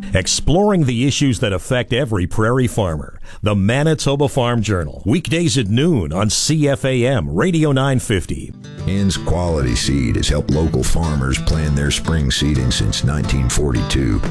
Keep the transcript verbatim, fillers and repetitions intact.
exploring the issues that affect every prairie farmer. The Manitoba Farm Journal, weekdays at noon on C F A M Radio nine fifty. Ann's Quality Seed has helped local farmers plan their spring seeding since nineteen forty-two.